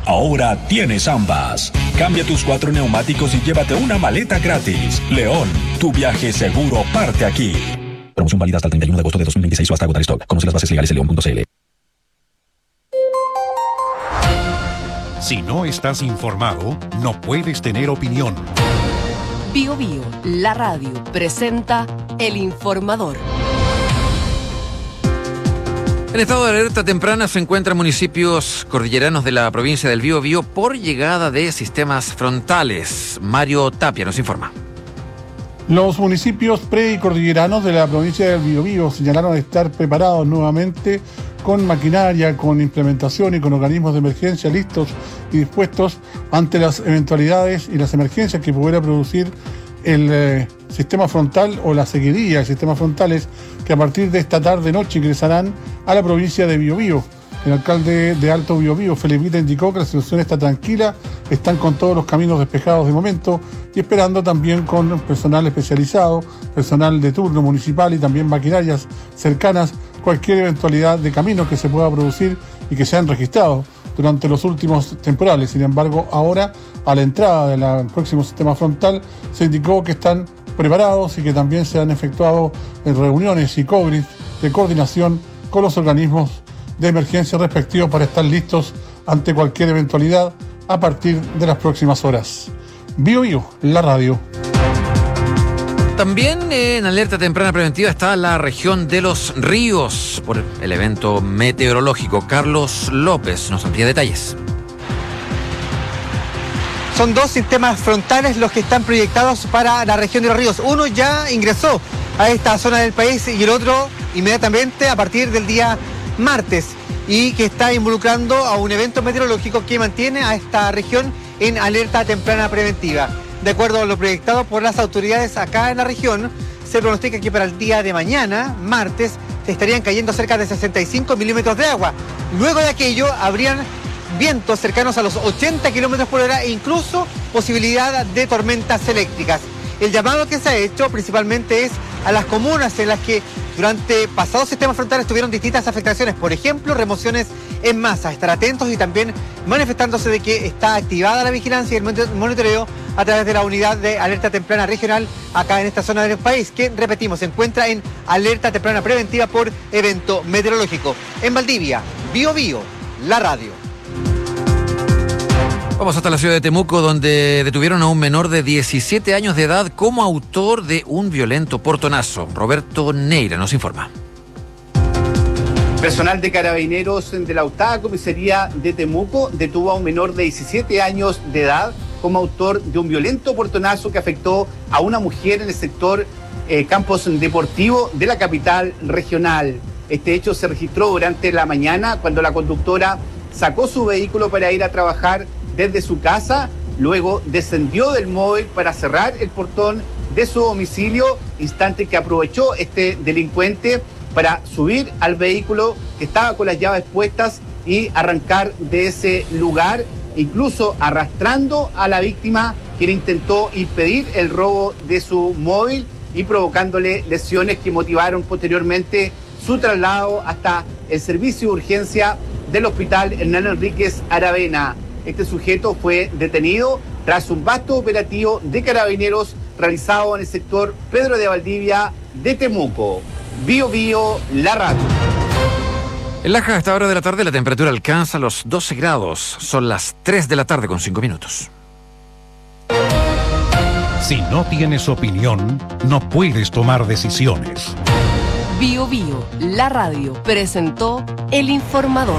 ahora tienes ambas. Cambia tus 4 neumáticos y llévate una maleta gratis. León, tu viaje seguro parte aquí. Promoción válida hasta el 31 de agosto de 2026 o hasta agotar stock. Conoce las bases legales en león.cl. Si no estás informado, no puedes tener opinión. Bio Bio, la radio, presenta El Informador. En estado de alerta temprana se encuentran municipios cordilleranos de la provincia del Biobío por llegada de sistemas frontales. Mario Tapia nos informa. Los municipios pre- y cordilleranos de la provincia del Biobío señalaron estar preparados nuevamente con maquinaria, con implementación y con organismos de emergencia listos y dispuestos ante las eventualidades y las emergencias que pudiera producir el sistema frontal o la seguidilla de sistemas frontales que a partir de esta tarde-noche ingresarán a la provincia de Biobío. El alcalde de Alto Biobío, Felipita, indicó que la situación está tranquila, están con todos los caminos despejados de momento y esperando también con personal especializado, personal de turno municipal y también maquinarias cercanas, cualquier eventualidad de caminos que se pueda producir y que se han registrado durante los últimos temporales. Sin embargo, ahora, a la entrada del próximo sistema frontal, se indicó que están preparados y que también se han efectuado reuniones y cobris de coordinación con los organismos de emergencia respectivos para estar listos ante cualquier eventualidad a partir de las próximas horas. Bio Bio, la radio. También en alerta temprana preventiva está la región de los ríos por el evento meteorológico. Carlos López nos amplía detalles. Son 2 sistemas frontales los que están proyectados para la región de los ríos. Uno ya ingresó a esta zona del país y el otro inmediatamente a partir del día martes, y que está involucrando a un evento meteorológico que mantiene a esta región en alerta temprana preventiva. De acuerdo a lo proyectado por las autoridades acá en la región, se pronostica que para el día de mañana, martes, se estarían cayendo cerca de 65 milímetros de agua. Luego de aquello, habrían vientos cercanos a los 80 kilómetros por hora e incluso posibilidad de tormentas eléctricas. El llamado que se ha hecho principalmente es a las comunas en las que durante pasados sistemas frontales tuvieron distintas afectaciones, por ejemplo, remociones en masa, estar atentos y también manifestándose de que está activada la vigilancia y el monitoreo a través de la unidad de alerta temprana regional acá en esta zona del país, que, repetimos, se encuentra en alerta temprana preventiva por evento meteorológico. En Valdivia, Bio Bio, la radio. Vamos hasta la ciudad de Temuco, donde detuvieron a un menor de 17 años de edad como autor de un violento portonazo. Roberto Neira nos informa. Personal de Carabineros de la octava comisaría de Temuco detuvo a un menor de 17 años de edad como autor de un violento portonazo que afectó a una mujer en el sector Campos Deportivo de la capital regional. Este hecho se registró durante la mañana cuando la conductora sacó su vehículo para ir a trabajar desde su casa, luego descendió del móvil para cerrar el portón de su domicilio, instante que aprovechó este delincuente para subir al vehículo que estaba con las llaves puestas y arrancar de ese lugar, incluso arrastrando a la víctima, quien intentó impedir el robo de su móvil y provocándole lesiones que motivaron posteriormente su traslado hasta el servicio de urgencia del Hospital Hernán Enríquez Aravena. Este sujeto fue detenido tras un vasto operativo de Carabineros realizado en el sector Pedro de Valdivia de Temuco. Bio Bio, la radio. En Laja, a esta hora de la tarde, la temperatura alcanza los 12 grados. Son las 3 de la tarde con 5 minutos. Si no tienes opinión, no puedes tomar decisiones. Bio Bio, la radio, presentó El Informador.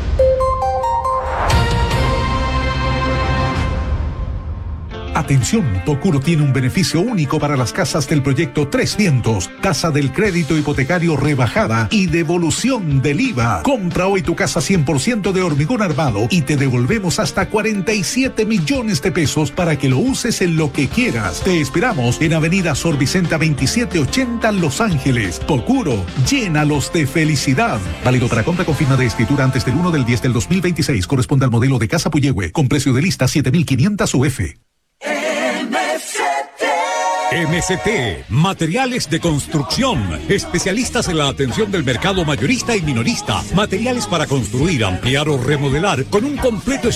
Atención, Procuro tiene un beneficio único para las casas del proyecto 300, Casa del Crédito Hipotecario rebajada y devolución del IVA. Compra hoy tu casa 100% de hormigón armado y te devolvemos hasta 47 millones de pesos para que lo uses en lo que quieras. Te esperamos en Avenida Sor Vicenta 2780, Los Ángeles. Procuro, llénalos de felicidad. Válido para compra con firma de escritura antes del 1/10/2026. Corresponde al modelo de Casa Puyehue, con precio de lista 7.500 UF. MCT, materiales de construcción, especialistas en la atención del mercado mayorista y minorista, materiales para construir, ampliar o remodelar con un completo